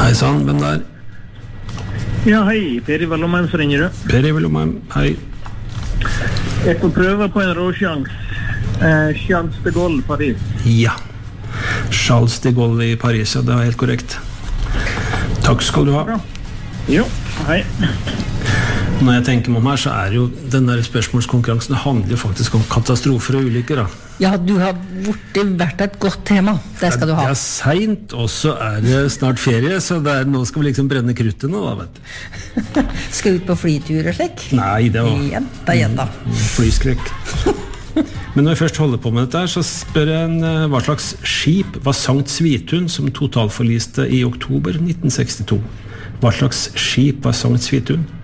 Hei sann, hvem der? Ja, hei, Per Ivar Lomheim, så ringer du. Per Ivar Lomheim, hei. Jeg får prøve på en råsjans. Charles de Gaulle, Paris. Ja, Charles de Gaulle i Paris, ja, det er helt korrekt. Takk skal du ha. Bra. Jo, hei. Når jeg tenker meg om her, så er jo den der spørsmålskonkurransen handler jo faktisk om katastrofer og ulykker da. Ja, du har vært et godt tema. Det skal du ha. Det er sent, og så er det snart ferie, så nå skal vi liksom brenne kruttet nå da, vet du. Skal ut på flytur og slik? Nei, det var... Jenta. Flyskrekk. Men når vi først holder på med dette her, så spør jeg hva slags skip var Sankt Svithun som totalforliste i oktober 1962? Hva slags skip var Sankt Svithun?